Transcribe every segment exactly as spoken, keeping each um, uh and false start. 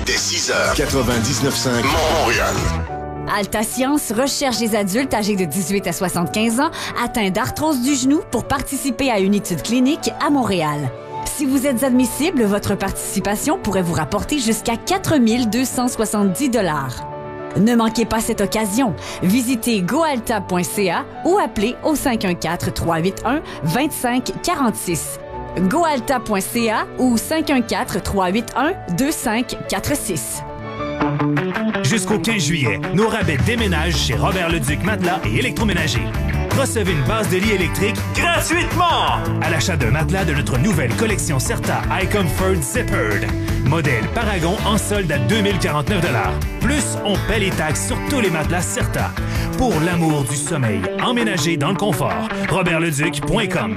dès six heures. quatre-vingt-dix-neuf virgule cinq Montréal. Alta Science recherche des adultes âgés de dix-huit à soixante-quinze ans atteints d'arthrose du genou pour participer à une étude clinique à Montréal. Si vous êtes admissible, votre participation pourrait vous rapporter jusqu'à quatre mille deux cent soixante-dix dollars. Ne manquez pas cette occasion. Visitez goalta point c a ou appelez au cinq un quatre, trois huit un, deux cinq quatre six. goalta point c a ou cinq un quatre, trois huit un, deux cinq quatre six. Jusqu'au quinze juillet, nos rabais déménagent chez Robert Leduc Matelas et Électroménager. Recevez une base de lit électrique gratuitement à l'achat d'un matelas de notre nouvelle collection Certa iComfort Zippered. Modèle Paragon en solde à deux mille quarante-neuf dollars. Plus, on paie les taxes sur tous les matelas Certa. Pour l'amour du sommeil, emménagé dans le confort. robert leduc point com.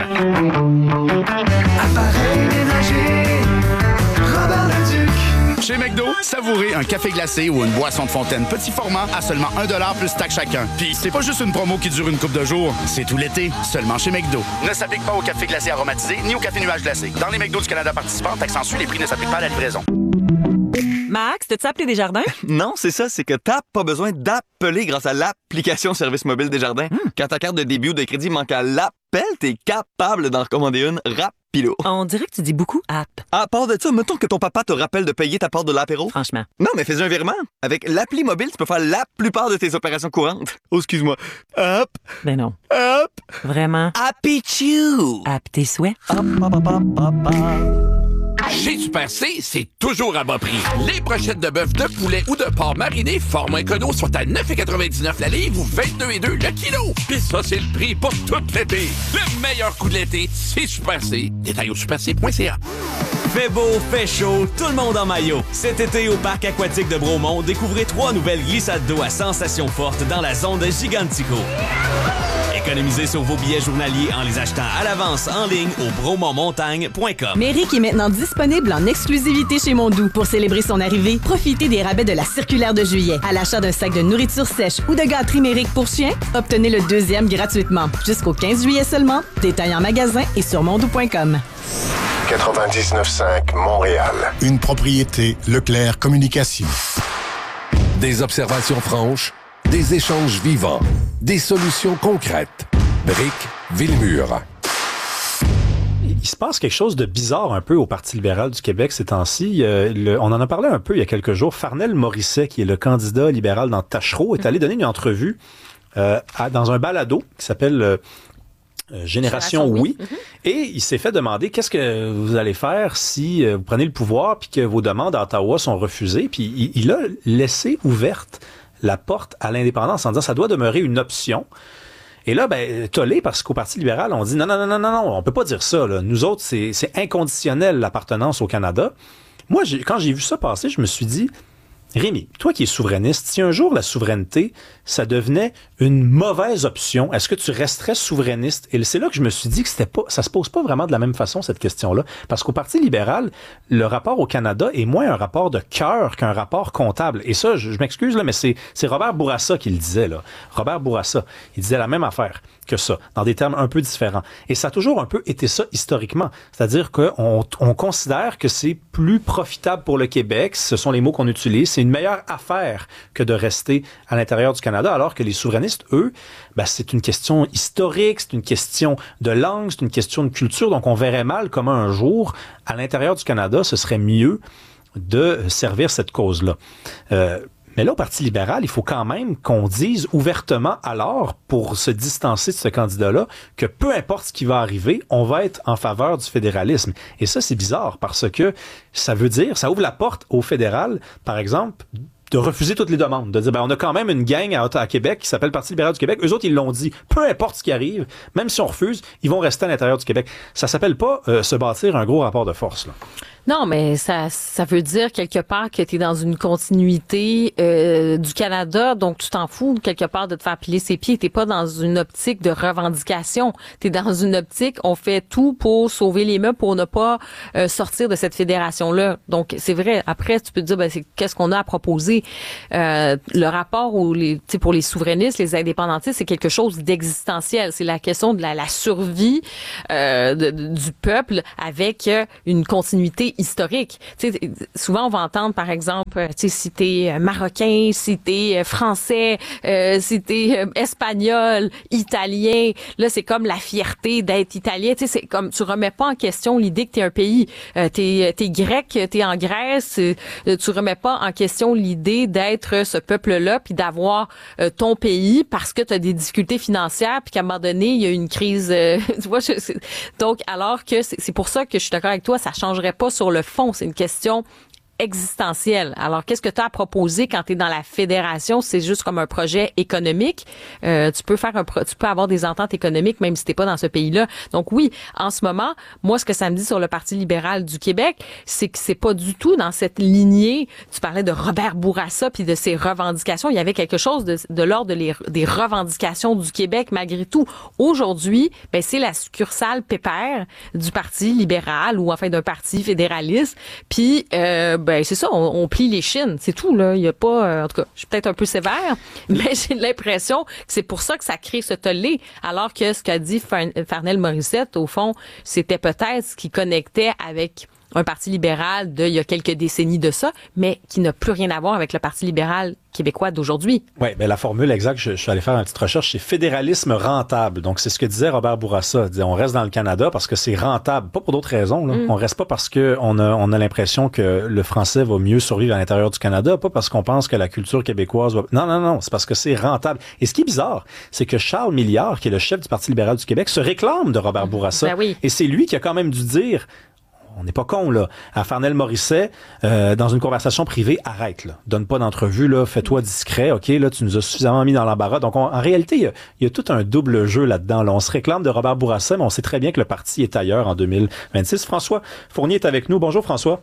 Appareil ménager, Robert Leduc. Chez McDo, savourez un café glacé ou une boisson de fontaine petit format à seulement un dollar plus taxe chacun. Puis c'est pas juste une promo qui dure une couple de jours, c'est tout l'été, seulement chez McDo. Ne s'applique pas au café glacé aromatisé ni au café nuage glacé. Dans les McDo du Canada participants, taxe en sus, les prix ne s'appliquent pas à la livraison. Max, t'as-tu appelé Desjardins? Non, c'est ça, c'est que t'as pas besoin d'appeler grâce à l'application Service mobile Desjardins. Hmm. Quand ta carte de débit ou de crédit manque à l'appel, t'es capable d'en recommander une rapido. On dirait que tu dis beaucoup app. À part de ça, mettons que ton papa te rappelle de payer ta part de l'apéro. Franchement. Non, mais fais un virement. Avec l'appli mobile, tu peux faire la plupart de tes opérations courantes. Oh, excuse-moi. Hop. Ben non. Hop. Vraiment. Happy Chew. App tes souhaits. Hop, hop, hop, hop, hop. Chez Super C, c'est toujours à bas prix. Les brochettes de bœuf, de poulet ou de porc mariné format écono sont à neuf virgule quatre-vingt-dix-neuf la livre ou vingt-deux virgule deux le kilo. Puis ça, c'est le prix pour tout l'été. Le meilleur coup de l'été, c'est Super C. Détail au super c point c a. Fait beau, fait chaud, tout le monde en maillot. Cet été au parc aquatique de Bromont, découvrez trois nouvelles glissades d'eau à sensations fortes dans la zone de Gigantico. Économisez sur vos billets journaliers en les achetant à l'avance en ligne au bromont montagne point com. Méric est maintenant disponible en exclusivité chez Mondou. Pour célébrer son arrivée, profitez des rabais de la circulaire de juillet. À l'achat d'un sac de nourriture sèche ou de gâterie Méric pour chien, obtenez le deuxième gratuitement. Jusqu'au quinze juillet seulement. Détail en magasin et sur mondou point com. quatre-vingt-dix-neuf virgule cinq Montréal. Une propriété Leclerc Communication. Des observations franches, des échanges vivants, des solutions concrètes. Brick Villemur. Il se passe quelque chose de bizarre un peu au Parti libéral du Québec ces temps-ci. Euh, le, on en a parlé un peu il y a quelques jours. Farnell Morisset, qui est le candidat libéral dans Tachereau, est allé donner une entrevue euh, à, dans un balado qui s'appelle euh, euh, Génération Oui. Mm-hmm. Et il s'est fait demander qu'est-ce que vous allez faire si euh, vous prenez le pouvoir puis que vos demandes à Ottawa sont refusées. Puis il, il a laissé ouverte la porte à l'indépendance en disant ça doit demeurer une option. Et là, ben, tollé, parce qu'au Parti libéral, on dit non, non, non, non, non, non, on peut pas dire ça, là. Nous autres, c'est, c'est inconditionnel, l'appartenance au Canada. Moi, j'ai, quand j'ai vu ça passer, je me suis dit, Rémi, toi qui es souverainiste, si un jour la souveraineté, ça devenait une mauvaise option, est-ce que tu resterais souverainiste? Et c'est là que je me suis dit que c'était pas, ça se pose pas vraiment de la même façon, cette question-là. Parce qu'au Parti libéral, le rapport au Canada est moins un rapport de cœur qu'un rapport comptable. Et ça, je, je m'excuse, là, mais c'est, c'est Robert Bourassa qui le disait, là. Robert Bourassa, il disait la même affaire que ça, dans des termes un peu différents. Et ça a toujours un peu été ça historiquement. C'est-à-dire qu'on on considère que c'est plus profitable pour le Québec, ce sont les mots qu'on utilise, c'est une meilleure affaire que de rester à l'intérieur du Canada, alors que les souverainistes, eux, ben, c'est une question historique, c'est une question de langue, c'est une question de culture, donc on verrait mal comment un jour, à l'intérieur du Canada, ce serait mieux de servir cette cause-là. Euh, Mais là, au Parti libéral, il faut quand même qu'on dise ouvertement, alors, pour se distancer de ce candidat-là, que peu importe ce qui va arriver, on va être en faveur du fédéralisme. Et ça, c'est bizarre, parce que ça veut dire, ça ouvre la porte au fédéral, par exemple, de refuser toutes les demandes, de dire, ben, on a quand même une gang à, à Québec qui s'appelle Parti libéral du Québec. Eux autres, ils l'ont dit. Peu importe ce qui arrive, même si on refuse, ils vont rester à l'intérieur du Québec. Ça s'appelle pas euh, se bâtir un gros rapport de force, là. Non, mais ça ça veut dire quelque part que tu es dans une continuité euh, du Canada, donc tu t'en fous quelque part de te faire piler ses pieds. T'es pas dans une optique de revendication. T'es dans une optique, on fait tout pour sauver les meubles, pour ne pas euh, sortir de cette fédération-là. Donc, c'est vrai. Après, tu peux te dire, ben, c'est qu'est-ce qu'on a à proposer. Euh, le rapport où les, tu sais, pour les souverainistes, les indépendantistes, c'est quelque chose d'existentiel. C'est la question de la, la survie euh, de, de, du peuple avec une continuité historique. Tu sais, souvent on va entendre par exemple exemple, tu sais, si t'es marocain, si t'es français, euh, si t'es euh, espagnol, italien, là, c'est comme la fierté d'être italien. Tu sais, c'est comme, tu remets pas en question l'idée que t'es un pays. Euh, t'es, t'es grec, t'es en Grèce, euh, tu remets pas en question l'idée d'être ce peuple-là puis d'avoir euh, ton pays parce que t'as des difficultés financières puis qu'à un moment donné, il y a une crise, euh, tu vois, je, donc, alors que c'est, c'est pour ça que je suis d'accord avec toi, ça changerait pas sur le fond. C'est une question existentielle. Alors, qu'est-ce que tu as à proposer quand tu es dans la fédération? C'est juste comme un projet économique. Euh, tu peux faire un pro- tu peux avoir des ententes économiques même si t'es pas dans ce pays-là. Donc oui, en ce moment, moi, ce que ça me dit sur le Parti libéral du Québec, c'est que c'est pas du tout dans cette lignée. Tu parlais de Robert Bourassa puis de ses revendications. Il y avait quelque chose de, de l'ordre de les, des revendications du Québec malgré tout. Aujourd'hui, ben, c'est la succursale pépère du Parti libéral ou enfin d'un parti fédéraliste. Puis, euh, ben c'est ça, on, on plie les chines, c'est tout là. Il y a pas, euh, en tout cas, je suis peut-être un peu sévère, mais j'ai l'impression que c'est pour ça que ça crée ce tollé. Alors que ce qu'a dit Farnell Morissette, au fond, c'était peut-être ce qui connectait avec un parti libéral de il y a quelques décennies de ça, mais qui n'a plus rien à voir avec le Parti libéral québécois d'aujourd'hui. Oui, ben la formule exacte, je, je suis allé faire une petite recherche, c'est fédéralisme rentable. Donc, c'est ce que disait Robert Bourassa. Il disait, on reste dans le Canada parce que c'est rentable, pas pour d'autres raisons. Là. Mm. On reste pas parce que on a, on a l'impression que le français va mieux survivre à l'intérieur du Canada, pas parce qu'on pense que la culture québécoise va... Non, non, non, c'est parce que c'est rentable. Et ce qui est bizarre, c'est que Charles Milliard, qui est le chef du Parti libéral du Québec, se réclame de Robert Bourassa. Ben oui. Et c'est lui qui a quand même dû dire... On n'est pas con, là. À Farnell Morisset, euh, dans une conversation privée, arrête, là. Donne pas d'entrevue, là. Fais-toi discret, OK, là, tu nous as suffisamment mis dans l'embarras. Donc, on, en réalité, il y, y a tout un double jeu là-dedans, là. On se réclame de Robert Bourassa, mais on sait très bien que le parti est ailleurs en deux mille vingt-six. François Fournier est avec nous. Bonjour, François.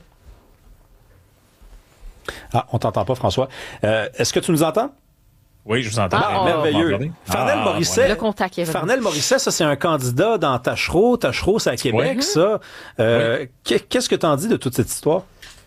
Ah, on t'entend pas, François. Euh, est-ce que tu nous entends? Oui, je vous entends. Ah, merveilleux. Farnell ah, Morisset. Le contact est Farnell Morisset, ça, c'est un candidat dans Tachereau. Tachereau, c'est à Québec, oui. ça. Euh, oui. Qu'est-ce que t'en dis de toute cette histoire?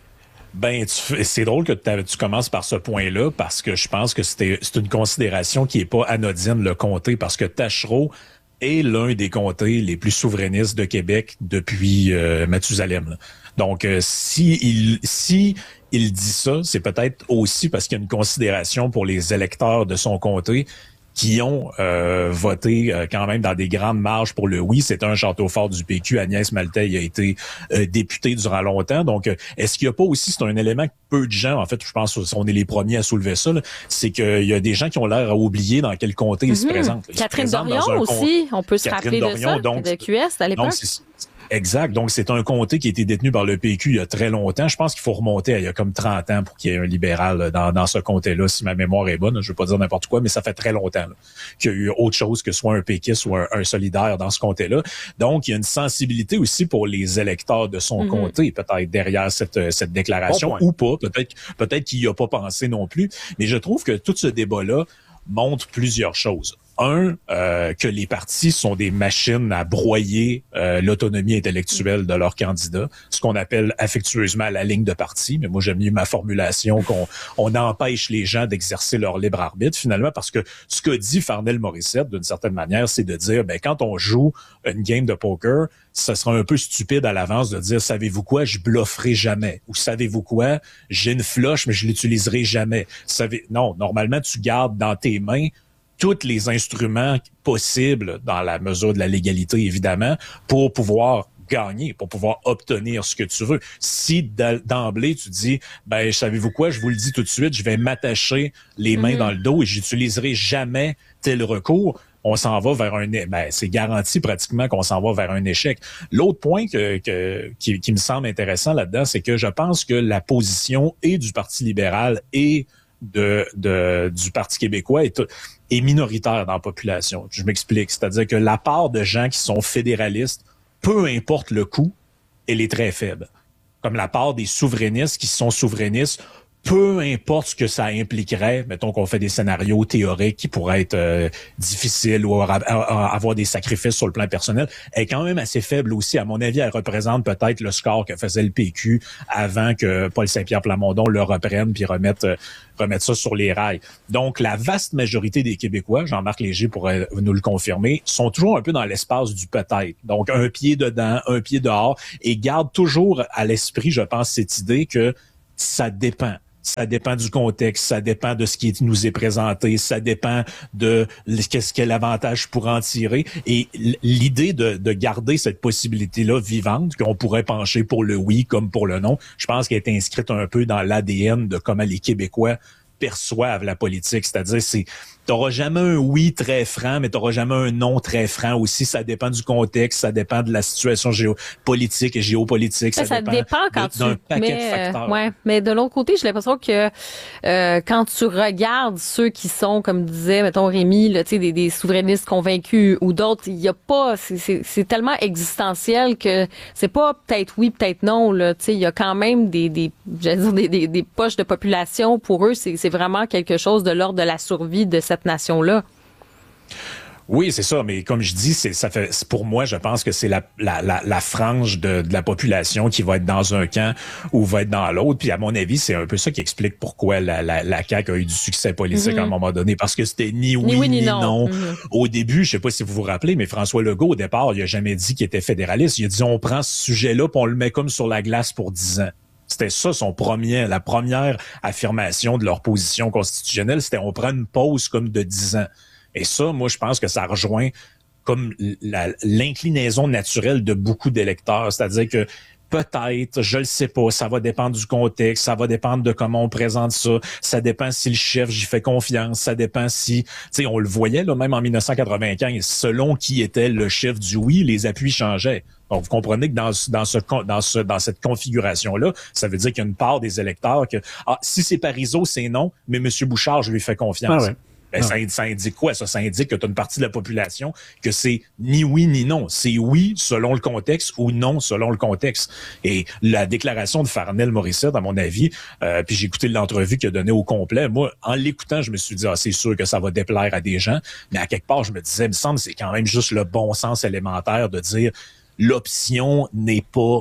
Ben, tu, c'est drôle que tu commences par ce point-là parce que je pense que c'était, c'est une considération qui est pas anodine, le comté, parce que Tachereau est l'un des comtés les plus souverainistes de Québec depuis euh, Mathusalem. Là. Donc, euh, si il, si il dit ça, c'est peut-être aussi parce qu'il y a une considération pour les électeurs de son comté qui ont euh, voté euh, quand même dans des grandes marges pour le oui. C'est un château fort du P Q. Agnès Maltais a été euh, députée durant longtemps. Donc, euh, est-ce qu'il n'y a pas aussi, c'est un élément que peu de gens, en fait, je pense qu'on est les premiers à soulever ça, là, c'est qu'il y a des gens qui ont l'air à oublier dans quel comté mm-hmm. ils se présentent. Ils Catherine se présentent Dorion aussi, on peut se Catherine rappeler Dorion, de ça, donc, de Q S à l'époque. Donc, exact. Donc, c'est un comté qui a été détenu par le P Q il y a très longtemps. Je pense qu'il faut remonter à il y a comme trente ans pour qu'il y ait un libéral dans, dans ce comté-là, si ma mémoire est bonne. Je veux pas dire n'importe quoi, mais ça fait très longtemps là, qu'il y a eu autre chose que soit un péquiste ou un, un solidaire dans ce comté-là. Donc, il y a une sensibilité aussi pour les électeurs de son mm-hmm. comté, peut-être derrière cette, cette déclaration, bon ou pas. Peut-être, peut-être qu'il n'y a pas pensé non plus. Mais je trouve que tout ce débat-là montre plusieurs choses. Un, euh, que les partis sont des machines à broyer euh, l'autonomie intellectuelle de leurs candidats, ce qu'on appelle affectueusement la ligne de parti. Mais moi, j'aime mieux ma formulation qu'on on empêche les gens d'exercer leur libre arbitre, finalement, parce que ce que dit Farnell Morissette, d'une certaine manière, c'est de dire, ben quand on joue une game de poker, ça sera un peu stupide à l'avance de dire, savez-vous quoi, je blufferai jamais. Ou savez-vous quoi, j'ai une floche, mais je l'utiliserai jamais. Savez... Non, normalement, tu gardes dans tes mains tous les instruments possibles dans la mesure de la légalité, évidemment, pour pouvoir gagner, pour pouvoir obtenir ce que tu veux. Si d'emblée, tu dis, ben, savez-vous quoi, je vous le dis tout de suite, je vais m'attacher les mains mm-hmm. dans le dos et j'utiliserai jamais tel recours, on s'en va vers un... Ben, c'est garanti pratiquement qu'on s'en va vers un échec. L'autre point que, que, qui, qui me semble intéressant là-dedans, c'est que je pense que la position et du Parti libéral et de, de du Parti québécois est, est minoritaire dans la population. Je m'explique. C'est-à-dire que la part de gens qui sont fédéralistes, peu importe le coût, elle est très faible. Comme la part des souverainistes qui sont souverainistes, peu importe ce que ça impliquerait, mettons qu'on fait des scénarios théoriques qui pourraient être euh, difficiles ou avoir des sacrifices sur le plan personnel, elle est quand même assez faible aussi. À mon avis, elle représente peut-être le score que faisait le P Q avant que Paul Saint-Pierre Plamondon le reprenne puis remette, euh, remette ça sur les rails. Donc, la vaste majorité des Québécois, Jean-Marc Léger pourrait nous le confirmer, sont toujours un peu dans l'espace du peut-être. Donc, un pied dedans, un pied dehors, et gardent toujours à l'esprit, je pense, cette idée que ça dépend. Ça dépend du contexte, ça dépend de ce qui nous est présenté, ça dépend de qu'est-ce quel avantage je pourrais en tirer. Et l'idée de, de garder cette possibilité-là vivante, qu'on pourrait pencher pour le oui comme pour le non, je pense qu'elle est inscrite un peu dans l'A D N de comment les Québécois perçoivent la politique. C'est-à-dire, c'est t'auras jamais un oui très franc, mais t'auras jamais un non très franc aussi. Ça dépend du contexte, ça dépend de la situation géopolitique et géopolitique. Ça, ça dépend, dépend quand de, d'un tu paquet mets, de facteurs. Euh, ouais, mais de l'autre côté, j'ai l'impression que euh, quand tu regardes ceux qui sont, comme disait, mettons Rémi, là, tu sais, des, des souverainistes convaincus ou d'autres, il y a pas, c'est, c'est, c'est tellement existentiel que c'est pas peut-être oui, peut-être non. Là, tu sais, il y a quand même des, des, j'allais dire des, des, des poches de population. Pour eux, c'est, c'est vraiment quelque chose de l'ordre de la survie de cette nation-là. Oui, c'est ça, mais comme je dis, c'est ça fait c'est pour moi, je pense que c'est la la la, la frange de, de la population qui va être dans un camp ou va être dans l'autre. Puis à mon avis, c'est un peu ça qui explique pourquoi la la, la C A Q a eu du succès politique mm-hmm. à un moment donné, parce que c'était ni oui ni, oui, ni, ni non. non. Mm-hmm. Au début, je sais pas si vous vous rappelez, mais François Legault au départ, il a jamais dit qu'il était fédéraliste. Il a dit on prend ce sujet-là, puis on le met comme sur la glace pour dix ans. C'était ça son premier, la première affirmation de leur position constitutionnelle, c'était on prend une pause comme de dix ans. Et ça, moi, je pense que ça rejoint comme la, l'inclinaison naturelle de beaucoup d'électeurs. C'est-à-dire que peut-être, je le sais pas, ça va dépendre du contexte, ça va dépendre de comment on présente ça, ça dépend si le chef, j'y fais confiance, ça dépend si, tu sais, on le voyait là, même en dix-neuf cent quatre-vingt-quinze, selon qui était le chef du oui, les appuis changeaient. Donc, vous comprenez que dans, dans ce, dans ce, dans cette configuration-là, ça veut dire qu'il y a une part des électeurs que, ah, si c'est Parizeau, c'est non, mais M. Bouchard, je lui fais confiance. Ah ouais. Ben, ça, ça indique quoi, ça? Ça indique que tu as une partie de la population que c'est ni oui ni non. C'est oui selon le contexte ou non selon le contexte. Et la déclaration de Farnell Morissette, à mon avis, euh, puis j'ai écouté l'entrevue qu'il a donnée au complet. Moi, en l'écoutant, je me suis dit, ah, c'est sûr que ça va déplaire à des gens. Mais à quelque part, je me disais, il me semble que c'est quand même juste le bon sens élémentaire de dire l'option n'est pas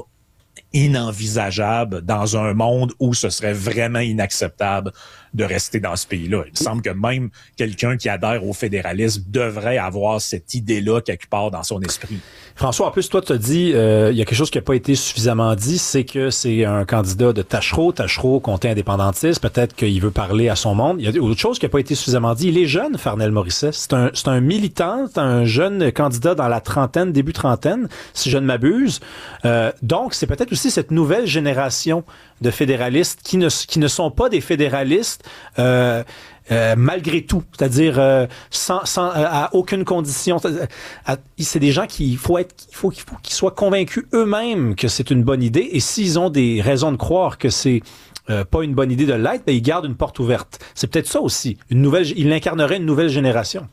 inenvisageable dans un monde où ce serait vraiment inacceptable de rester dans ce pays-là. Il me semble que même quelqu'un qui adhère au fédéralisme devrait avoir cette idée-là quelque part dans son esprit. François, en plus, toi, tu as dit, euh, il y a quelque chose qui n'a pas été suffisamment dit, c'est que c'est un candidat de Tachereau, Tachereau, comté indépendantiste, peut-être qu'il veut parler à son monde. Il y a autre chose qui n'a pas été suffisamment dit. Il est jeune, Farnell Morissette. C'est un, c'est un militant, c'est un jeune candidat dans la trentaine, début trentaine, si je ne m'abuse. Euh, donc, c'est peut-être aussi cette nouvelle génération de fédéralistes qui ne, qui ne sont pas des fédéralistes euh, euh, malgré tout, c'est-à-dire euh, sans, sans, euh, à aucune condition. À, c'est des gens qui il faut être, il faut, il faut qu'ils soient convaincus eux-mêmes que c'est une bonne idée, et s'ils ont des raisons de croire que c'est euh, pas une bonne idée de l'être, ben ils gardent une porte ouverte. C'est peut-être ça aussi. Une nouvelle, il incarnerait une nouvelle génération.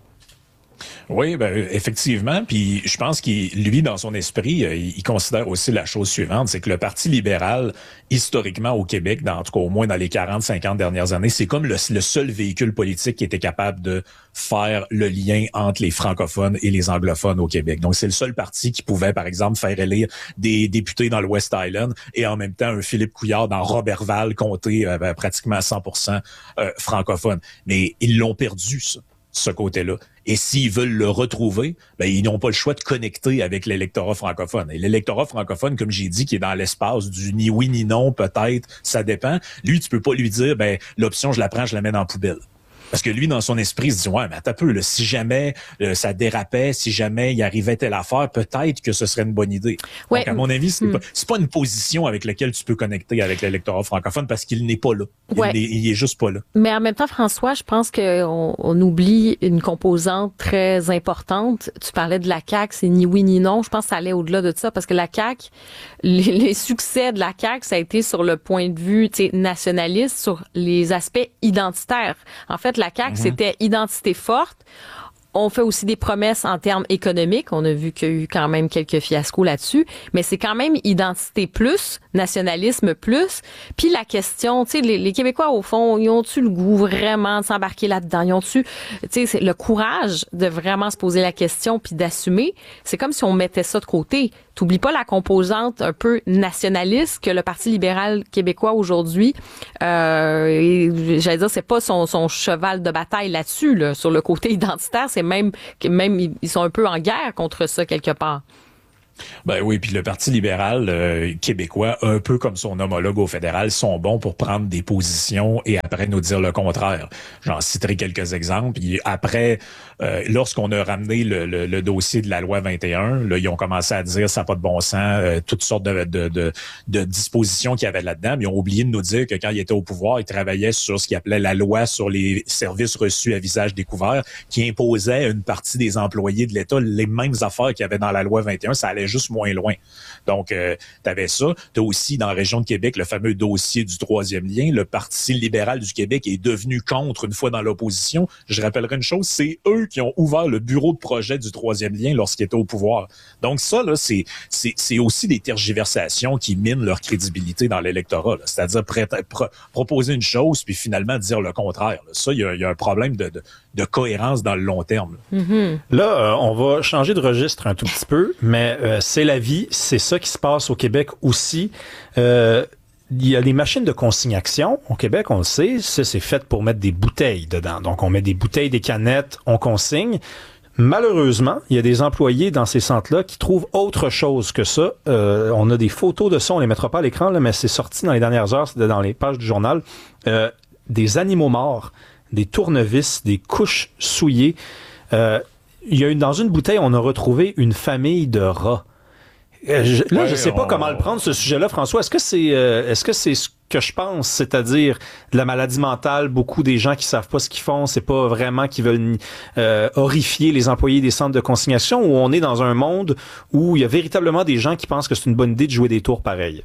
Oui, ben effectivement. Puis je pense qu'il, lui, dans son esprit, il considère aussi la chose suivante, c'est que le Parti libéral, historiquement au Québec, dans, en tout cas au moins dans les quarante cinquante dernières années, c'est comme le, le seul véhicule politique qui était capable de faire le lien entre les francophones et les anglophones au Québec. Donc c'est le seul parti qui pouvait, par exemple, faire élire des députés dans le West Island et en même temps un Philippe Couillard dans Robertval, comté euh, pratiquement à cent pour cent euh, francophone. Mais ils l'ont perdu, ça. ce côté-là. Et s'ils veulent le retrouver, ben ils n'ont pas le choix de connecter avec l'électorat francophone. Et l'électorat francophone, comme j'ai dit, qui est dans l'espace du ni oui ni non, peut-être, ça dépend. Lui, tu peux pas lui dire, ben l'option, je la prends, je la mets dans la poubelle. Parce que lui, dans son esprit, il se dit, ouais, mais attends un peu, là, si jamais euh, ça dérapait, si jamais il arrivait telle affaire, peut-être que ce serait une bonne idée. Ouais. Donc, à mon avis, c'est, hmm. pas, c'est pas une position avec laquelle tu peux connecter avec l'électorat francophone parce qu'il n'est pas là. Ouais. Il, n'est, il est juste pas là. Mais en même temps, François, je pense qu'on on oublie une composante très importante. Tu parlais de la C A Q, c'est ni oui ni non. Je pense que ça allait au-delà de ça parce que la C A Q, les, les succès de la C A Q, ça a été sur le point de vue nationaliste, sur les aspects identitaires. En fait, la C A Q, mm-hmm. c'était identité forte. On fait aussi des promesses en termes économiques. On a vu qu'il y a eu quand même quelques fiascos là-dessus. Mais c'est quand même identité plus, nationalisme plus. Puis la question, tu sais, les, les Québécois, au fond, ils ont-tu le goût vraiment de s'embarquer là-dedans? Ils ont-tu, tu sais, le courage de vraiment se poser la question puis d'assumer? C'est comme si on mettait ça de côté. T'oublies pas la composante un peu nationaliste que le Parti libéral québécois aujourd'hui, euh, et, j'allais dire, c'est pas son, son cheval de bataille là-dessus, là, sur le côté identitaire, c'est même, même, ils sont un peu en guerre contre ça quelque part. Ben oui, puis le Parti libéral euh, québécois, un peu comme son homologue au fédéral, sont bons pour prendre des positions et après nous dire le contraire. J'en citerai quelques exemples. Puis après, euh, lorsqu'on a ramené le, le, le dossier de la loi vingt et un, là, ils ont commencé à dire ça n'a pas de bon sens, euh, toutes sortes de, de, de, de dispositions qu'il y avait là-dedans. Mais ils ont oublié de nous dire que quand ils étaient au pouvoir, ils travaillaient sur ce qu'ils appelaient la loi sur les services reçus à visage découvert, qui imposait à une partie des employés de l'État les mêmes affaires qu'il y avait dans la loi vingt et un. Ça allait juste moins loin. Donc, euh, tu avais ça. Tu as aussi, dans la région de Québec, le fameux dossier du troisième lien. Le Parti libéral du Québec est devenu contre une fois dans l'opposition. Je rappellerai une chose, c'est eux qui ont ouvert le bureau de projet du troisième lien lorsqu'ils étaient au pouvoir. Donc ça, là, c'est, c'est, c'est aussi des tergiversations qui minent leur crédibilité dans l'électorat. Là. C'est-à-dire pré- pro- proposer une chose puis finalement dire le contraire. Là. Ça, il y, y a un problème de, de, de cohérence dans le long terme. Là, mm-hmm. là euh, on va changer de registre un tout petit peu, mais euh, c'est la vie, c'est ça qui se passe au Québec aussi. Euh, il y a des machines de consignation au Québec, on le sait, ça c'est fait pour mettre des bouteilles dedans. Donc on met des bouteilles, des canettes, on consigne. Malheureusement, il y a des employés dans ces centres-là qui trouvent autre chose que ça. Euh, on a des photos de ça, on les mettra pas à l'écran, là, mais c'est sorti dans les dernières heures, c'était dans les pages du journal. Euh, des animaux morts, des tournevis, des couches souillées. Euh, il y a une, dans une bouteille, on a retrouvé une famille de rats. Euh, je, là, ouais, je sais pas on... comment le prendre, ce sujet-là, François. Est-ce que c'est, euh, est-ce que c'est ce que je pense, c'est-à-dire de la maladie mentale, beaucoup des gens qui savent pas ce qu'ils font, c'est pas vraiment qu'ils veulent euh, horrifier les employés des centres de consignation, ou on est dans un monde où il y a véritablement des gens qui pensent que c'est une bonne idée de jouer des tours pareils?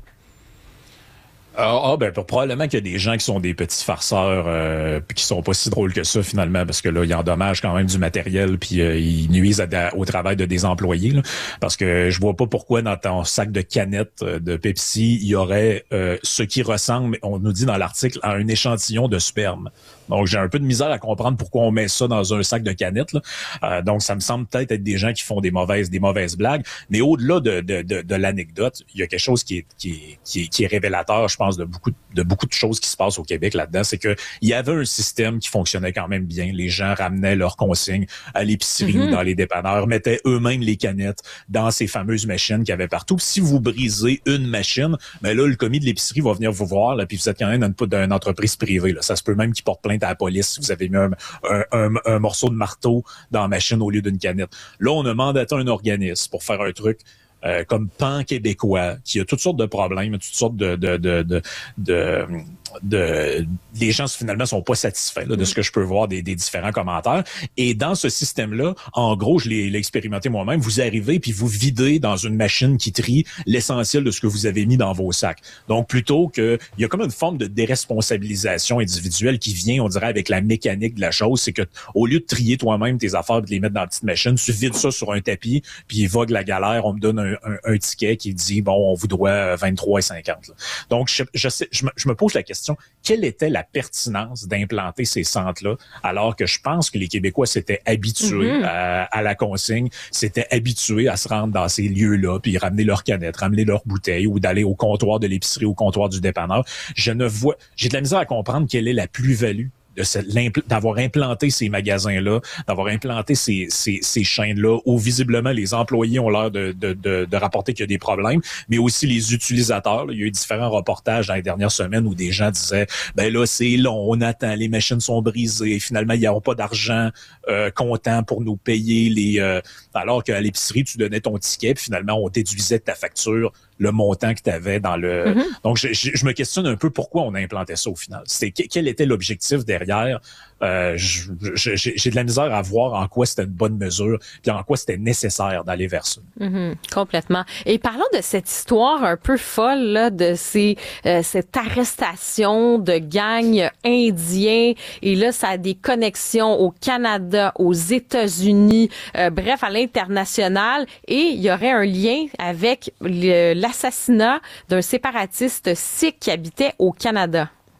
Ah, ah ben probablement qu'il y a des gens qui sont des petits farceurs euh, puis qui sont pas si drôles que ça finalement, parce que là ils endommagent quand même du matériel puis euh, ils nuisent à, au travail de des employés là, parce que je vois pas pourquoi dans ton sac de canettes de Pepsi il y aurait euh, ce qui ressemble, on nous dit dans l'article, à un échantillon de sperme. Donc j'ai un peu de misère à comprendre pourquoi on met ça dans un sac de canettes là. Euh, donc ça me semble peut-être être des gens qui font des mauvaises des mauvaises blagues, mais au-delà de de de, de l'anecdote, il y a quelque chose qui est qui est qui est, qui est révélateur, je pense, de beaucoup de beaucoup de choses qui se passent au Québec là-dedans, c'est que il y avait un système qui fonctionnait quand même bien. Les gens ramenaient leurs consignes à l'épicerie mm-hmm. ou dans les dépanneurs, mettaient eux-mêmes les canettes dans ces fameuses machines qu'il y avait partout. Puis si vous brisez une machine, ben là le commis de l'épicerie va venir vous voir là, puis vous êtes quand même dans une, dans une entreprise privée là. Ça se peut même qu'il porte plainte à la police si vous avez mis un, un, un, un morceau de marteau dans la machine au lieu d'une canette. Là, on a mandaté un organisme pour faire un truc Euh, comme Pan québécois, qui a toutes sortes de problèmes, toutes sortes de de de de, de, de les gens finalement sont pas satisfaits là, de ce que je peux voir des, des différents commentaires. Et dans ce système-là, en gros, je l'ai, l'ai expérimenté moi-même. Vous arrivez puis vous videz dans une machine qui trie l'essentiel de ce que vous avez mis dans vos sacs. Donc plutôt que il y a comme une forme de déresponsabilisation individuelle qui vient, on dirait, avec la mécanique de la chose, c'est que au lieu de trier toi-même tes affaires et de les mettre dans la petite machine, tu vides ça sur un tapis puis il vogue la galère. On me donne un Un, un ticket qui dit bon on vous doit vingt-trois cinquante. Donc je, je sais je me, je me pose la question, quelle était la pertinence d'implanter ces centres-là alors que je pense que les Québécois s'étaient habitués mm-hmm. à, à la consigne, s'étaient habitués à se rendre dans ces lieux-là puis ramener leurs canettes, ramener leurs bouteilles ou d'aller au comptoir de l'épicerie, au comptoir du dépanneur. Je ne vois, j'ai de la misère à comprendre quelle est la plus-value de cette, d'avoir implanté ces magasins-là, d'avoir implanté ces, ces, ces chaînes-là, où visiblement les employés ont l'air de, de, de, de rapporter qu'il y a des problèmes, mais aussi les utilisateurs. Là. Il y a eu différents reportages dans les dernières semaines où des gens disaient « ben là, c'est long, on attend, les machines sont brisées, finalement, il n'y aura pas d'argent euh, comptant pour nous payer les... Euh, » alors qu'à l'épicerie, tu donnais ton ticket, puis finalement, on déduisait de ta facture le montant que tu avais dans le... Mm-hmm. Donc, je, je, je me questionne un peu pourquoi on implantait ça au final. C'était, quel était l'objectif derrière? Euh, je, je, j'ai de la misère à voir en quoi c'était une bonne mesure puis en quoi c'était nécessaire d'aller vers ça. Mm-hmm, complètement. Et parlons de cette histoire un peu folle là, de ces, euh, cette arrestation de gangs indiens. Et là, ça a des connexions au Canada, aux États-Unis, euh, bref, à l'international. Et il y aurait un lien avec le, l'assassinat d'un séparatiste sikh qui habitait au Canada.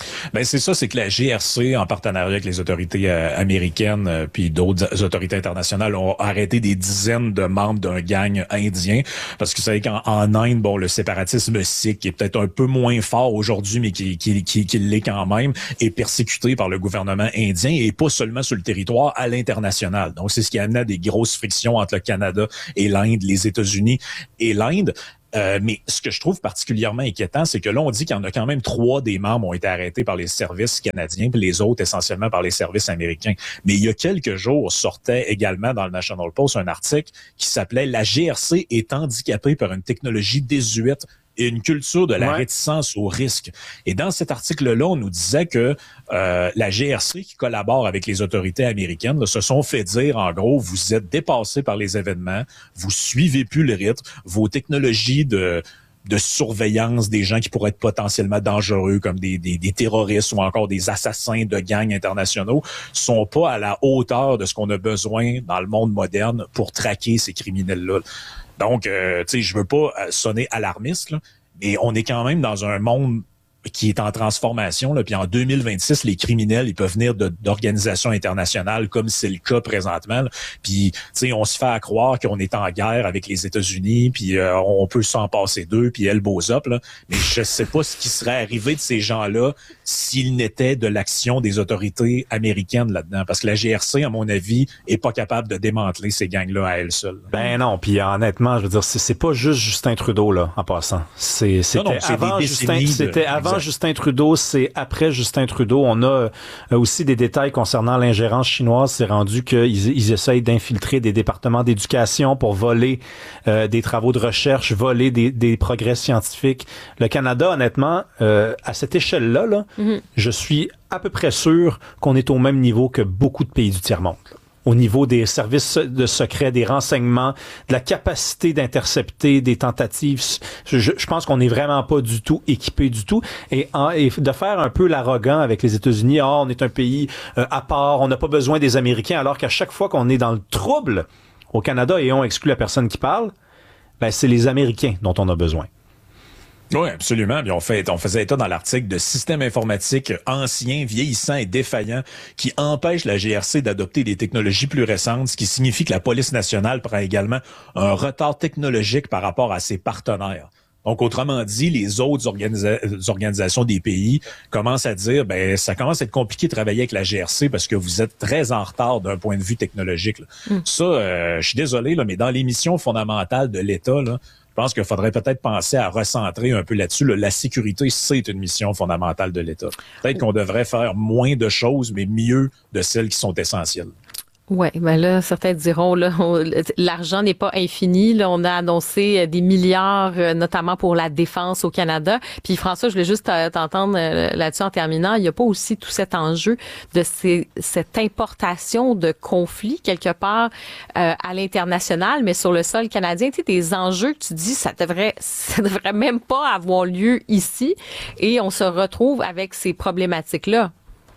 Ben c'est ça, c'est que la G R C, en partenariat avec les autorités euh, américaines euh, puis d'autres autorités internationales, ont arrêté des dizaines de membres d'un gang indien. Parce que vous savez qu'en en Inde, bon, le séparatisme sikh, qui est peut-être un peu moins fort aujourd'hui, mais qui, qui, qui, qui l'est quand même, est persécuté par le gouvernement indien et pas seulement sur le territoire, à l'international. Donc, c'est ce qui a amené à des grosses frictions entre le Canada et l'Inde, les États-Unis et l'Inde. Euh, mais ce que je trouve particulièrement inquiétant, c'est que là, on dit qu'il y en a quand même trois des membres ont été arrêtés par les services canadiens, puis les autres essentiellement par les services américains. Mais il y a quelques jours, sortait également dans le National Post un article qui s'appelait « La G R C est handicapée par une technologie désuète et une culture de la ouais. réticence au risque ». Et dans cet article-là, on nous disait que euh, la G R C, qui collabore avec les autorités américaines, là, se sont fait dire, en gros, vous êtes dépassés par les événements, vous suivez plus le rythme, vos technologies de de surveillance des gens qui pourraient être potentiellement dangereux, comme des, des, des terroristes ou encore des assassins de gangs internationaux, sont pas à la hauteur de ce qu'on a besoin dans le monde moderne pour traquer ces criminels-là. Donc, euh, tu sais, je veux pas sonner alarmiste, là, mais on est quand même dans un monde qui est en transformation, là, puis en deux mille vingt-six, les criminels, ils peuvent venir de, d'organisations internationales, comme c'est le cas présentement, là. Puis, tu sais, on se fait à croire qu'on est en guerre avec les États-Unis, puis euh, on peut s'en passer d'eux, puis elbows up, là. Mais je sais pas ce qui serait arrivé de ces gens-là s'il n'était de l'action des autorités américaines là-dedans, parce que la G R C, à mon avis, est pas capable de démanteler ces gangs-là à elle seule. Ben non, puis honnêtement, je veux dire, c'est, c'est pas juste Justin Trudeau, là, en passant. C'est, c'était non, non, c'est avant Justin, de... c'était avant Exact. Justin Trudeau, c'est après Justin Trudeau. On a euh, aussi des détails concernant l'ingérence chinoise. C'est rendu qu'ils ils essayent d'infiltrer des départements d'éducation pour voler euh, des travaux de recherche, voler des, des progrès scientifiques. Le Canada, honnêtement, euh, à cette échelle-là, là, mm-hmm. je suis à peu près sûr qu'on est au même niveau que beaucoup de pays du tiers-monde. Au niveau des services de secret, des renseignements, de la capacité d'intercepter des tentatives. Je, je pense qu'on n'est vraiment pas du tout équipé du tout. Et, en, et de faire un peu l'arrogant avec les États-Unis, ah, oh, on est un pays euh, à part, on n'a pas besoin des Américains, alors qu'à chaque fois qu'on est dans le trouble au Canada, et on exclut la personne qui parle, ben c'est les Américains dont on a besoin. Oui, absolument. Puis on fait, on faisait état dans l'article de systèmes informatiques anciens, vieillissants et défaillants qui empêchent la G R C d'adopter des technologies plus récentes, ce qui signifie que la police nationale prend également un retard technologique par rapport à ses partenaires. Donc, autrement dit, les autres organisa- organisations des pays commencent à dire, ben, ça commence à être compliqué de travailler avec la G R C parce que vous êtes très en retard d'un point de vue technologique, là. Mm. Ça, euh, je suis désolé, là, mais dans les missions fondamentales de l'État, là, je pense qu'il faudrait peut-être penser à recentrer un peu là-dessus. Là. La sécurité, c'est une mission fondamentale de l'État. Peut-être qu'on devrait faire moins de choses, mais mieux de celles qui sont essentielles. Oui, ben là, certains diront, là, on, l'argent n'est pas infini. Là, on a annoncé des milliards, notamment pour la défense au Canada. Puis François, je voulais juste t'entendre là-dessus en terminant. Il n'y a pas aussi tout cet enjeu de ces, cette importation de conflits quelque part euh, à l'international, mais sur le sol canadien. Tu sais, des enjeux que tu dis, ça devrait, ça devrait même pas avoir lieu ici. Et on se retrouve avec ces problématiques-là.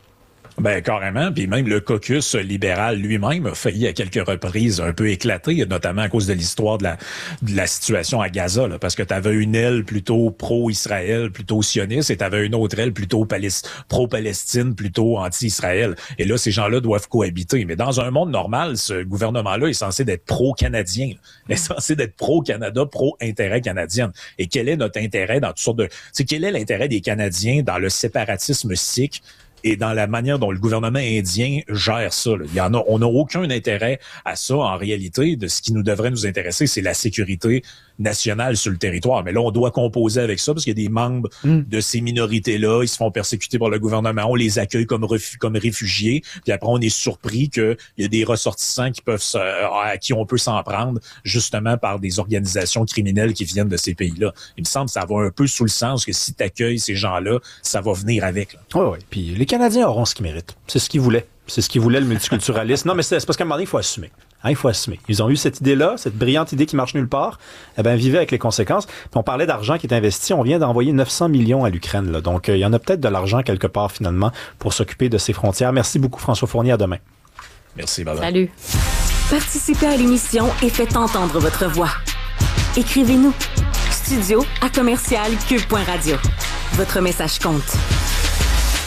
Ben carrément, puis même le caucus libéral lui-même a failli à quelques reprises un peu éclater, notamment à cause de l'histoire de la de la situation à Gaza, là, parce que tu avais une aile plutôt pro-Israël, plutôt sioniste, et tu avais une autre aile plutôt palest- pro-Palestine, plutôt anti-Israël. Et là, ces gens-là doivent cohabiter. Mais dans un monde normal, ce gouvernement-là est censé d'être pro-canadien, est censé d'être pro-Canada, pro-intérêt canadien. Et quel est notre intérêt dans toutes sortes de... C'est quel est l'intérêt des Canadiens dans le séparatisme sikh et dans la manière dont le gouvernement indien gère ça? Là. Il y en a, on n'a aucun intérêt à ça en réalité. De ce qui nous devrait nous intéresser, c'est la sécurité nationale sur le territoire. Mais là, on doit composer avec ça parce qu'il y a des membres mm. de ces minorités-là, ils se font persécuter par le gouvernement, on les accueille comme, refu- comme réfugiés, puis après on est surpris qu'il y a des ressortissants qui peuvent se, à qui on peut s'en prendre justement par des organisations criminelles qui viennent de ces pays-là. Il me semble que ça va un peu sous le sens que si tu accueilles ces gens-là, ça va venir avec. Oui, oui. Puis les Canadiens auront ce qu'ils méritent. C'est ce qu'ils voulaient. C'est ce qu'ils voulaient, le multiculturalisme. Non, mais c'est, c'est parce qu'à un moment donné, il faut assumer. Hein, il faut assumer. Ils ont eu cette idée-là, cette brillante idée qui marche nulle part. Eh ben, vivez avec les conséquences. Puis on parlait d'argent qui est investi. On vient d'envoyer neuf cents millions à l'Ukraine, là. Donc, euh, il y en a peut-être de l'argent quelque part, finalement, pour s'occuper de ces frontières. Merci beaucoup, François Fournier. À demain. Merci, bye-bye. Salut. Participez à l'émission et faites entendre votre voix. Écrivez-nous. Studio à commercial cube point radio. Votre message compte.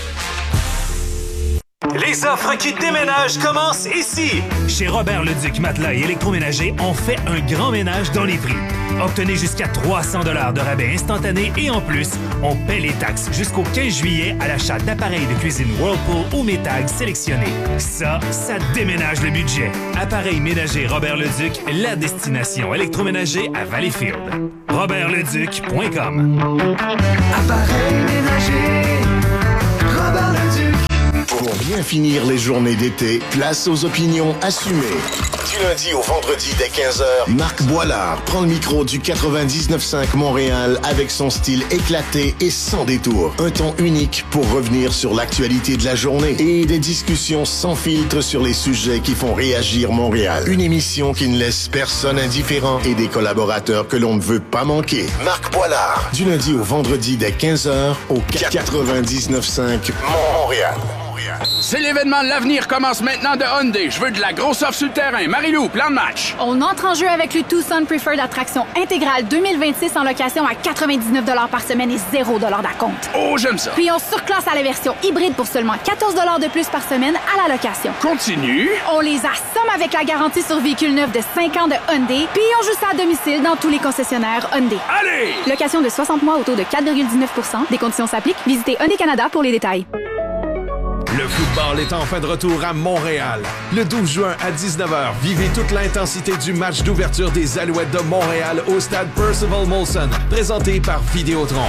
Les offres qui déménagent commencent ici! Chez Robert Leduc Matelas et Électroménager, on fait un grand ménage dans les prix. Obtenez jusqu'à trois cents dollars de rabais instantané et en plus, on paie les taxes jusqu'au quinze juillet à l'achat d'appareils de cuisine Whirlpool ou Maytag sélectionnés. Ça, ça déménage le budget. Appareils ménagers Robert Leduc, la destination électroménager à Valleyfield. robert leduc point com. Appareils ménagers, Robert Leduc. Pour bien finir les journées d'été, place aux opinions assumées. Du lundi au vendredi dès quinze heures, Marc Boilard prend le micro du quatre-vingt-dix-neuf cinq Montréal avec son style éclaté et sans détour. Un ton unique pour revenir sur l'actualité de la journée et des discussions sans filtre sur les sujets qui font réagir Montréal. Une émission qui ne laisse personne indifférent et des collaborateurs que l'on ne veut pas manquer. Marc Boilard, du lundi au vendredi dès quinze heures au quatre-vingt-dix-neuf cinq Montréal. C'est l'événement de l'avenir commence maintenant de Hyundai. Je veux de la grosse offre sur le terrain. Marie-Lou, plan de match. On entre en jeu avec le Tucson Preferred Attraction intégrale deux mille vingt-six en location à quatre-vingt-dix-neuf dollars par semaine et zéro dollars d'acompte. Oh, j'aime ça. Puis on surclasse à la version hybride pour seulement quatorze dollars de plus par semaine à la location. Continue. On les assomme avec la garantie sur véhicule neuf de cinq ans de Hyundai. Puis on joue ça à domicile dans tous les concessionnaires Hyundai. Allez! Location de soixante mois au taux de quatre virgule dix-neuf pour cent. Des conditions s'appliquent. Visitez Hyundai Canada pour les détails. Le football est enfin de retour à Montréal. Le douze juin à dix-neuf heures, vivez toute l'intensité du match d'ouverture des Alouettes de Montréal au stade Percival Molson, présenté par Vidéotron.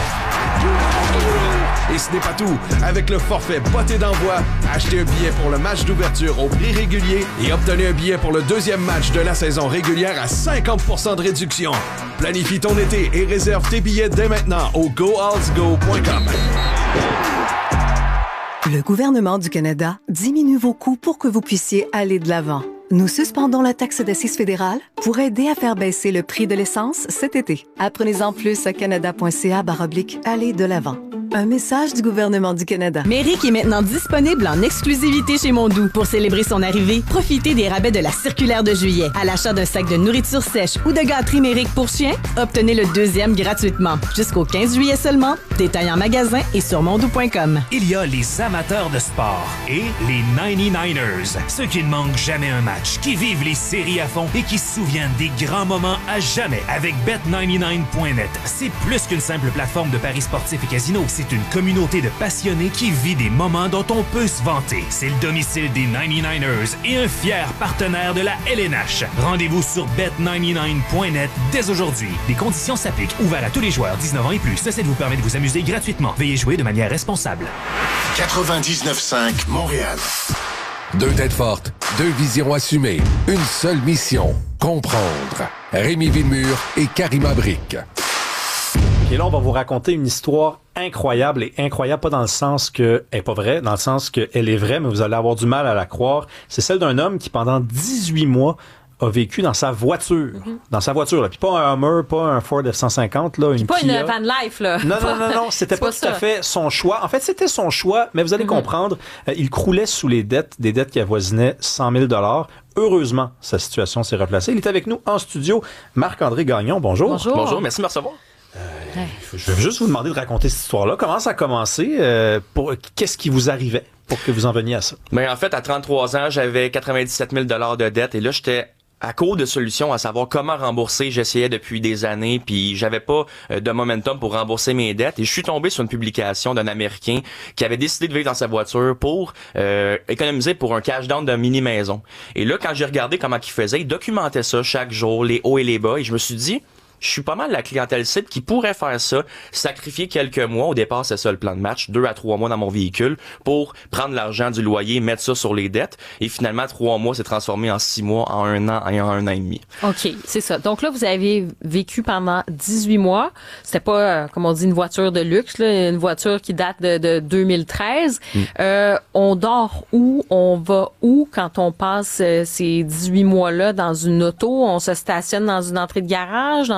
Et ce n'est pas tout. Avec le forfait botté d'envoi, achetez un billet pour le match d'ouverture au prix régulier et obtenez un billet pour le deuxième match de la saison régulière à cinquante pour cent de réduction. Planifie ton été et réserve tes billets dès maintenant au go alls go point com. Le gouvernement du Canada diminue vos coûts pour que vous puissiez aller de l'avant. Nous suspendons la taxe d'assises fédérale pour aider à faire baisser le prix de l'essence cet été. Apprenez-en plus à canada.ca barre oblique aller de l'avant. Un message du gouvernement du Canada. Méric est maintenant disponible en exclusivité chez Mondou. Pour célébrer son arrivée, profitez des rabais de la circulaire de juillet. À l'achat d'un sac de nourriture sèche ou de gâterie Méric pour chien, obtenez le deuxième gratuitement. Jusqu'au quinze juillet seulement. Détail en magasin et sur mondou point com. Il y a les amateurs de sport et les ninety-niners. Ceux qui ne manquent jamais un match, qui vivent les séries à fond et qui se souviennent des grands moments à jamais avec bet ninety-nine point net. C'est plus qu'une simple plateforme de paris sportifs et casinos. C'est une communauté de passionnés qui vit des moments dont on peut se vanter. C'est le domicile des ninety-niners et un fier partenaire de la L N H. Rendez-vous sur bet ninety-nine point net dès aujourd'hui. Les conditions s'appliquent. Ouvert à tous les joueurs dix-neuf ans et plus. Ceci vous permet de vous amuser gratuitement. Veuillez jouer de manière responsable. quatre-vingt-dix-neuf cinq Montréal. Deux têtes fortes, deux visions assumées, une seule mission, comprendre. Rémi Villemure et Karima Brick. Et là, on va vous raconter une histoire incroyable et incroyable, pas dans le sens qu'elle n'est pas vraie, dans le sens qu'elle est vraie, mais vous allez avoir du mal à la croire. C'est celle d'un homme qui, pendant dix-huit mois, a vécu dans sa voiture. Mm-hmm. Dans sa voiture, là. Puis pas un Hummer, pas un Ford F cent cinquante, là, une pas Kia. une van life, là. Non, non, non, non. C'était pas, pas tout ça. à fait son choix. En fait, c'était son choix, mais vous allez mm-hmm. comprendre, euh, il croulait sous les dettes, des dettes qui avoisinaient cent mille dollars. Heureusement, sa situation s'est replacée. Il est avec nous en studio. Marc-André Gagnon, bonjour. Bonjour. Bonjour, merci de me recevoir. Euh, je vais juste vous demander de raconter cette histoire-là. Comment ça a commencé? Euh, pour, qu'est-ce qui vous arrivait pour que vous en veniez à ça? Ben, en fait, à trente-trois ans, j'avais quatre-vingt-dix-sept mille dollars de dette et là, j'étais à court de solutions à savoir comment rembourser. J'essayais depuis des années, puis j'avais pas euh, de momentum pour rembourser mes dettes. Et je suis tombé sur une publication d'un Américain qui avait décidé de vivre dans sa voiture pour euh, économiser pour un cash down de mini-maison. Et là, quand j'ai regardé comment il faisait, il documentait ça chaque jour, les hauts et les bas, et je me suis dit... Je suis pas mal la clientèle cible qui pourrait faire ça, sacrifier quelques mois. Au départ, c'est ça le plan de match, deux à trois mois dans mon véhicule pour prendre l'argent du loyer, mettre ça sur les dettes. Et finalement, trois mois s'est transformé en six mois, en un an et en un an et demi. OK, c'est ça. Donc là, vous avez vécu pendant dix-huit mois. C'était pas, euh, comme on dit, une voiture de luxe, là, une voiture qui date de, de deux mille treize. Mm. Euh, on dort où? On va où quand on passe euh, ces dix-huit mois-là dans une auto? On se stationne dans une entrée de garage, dans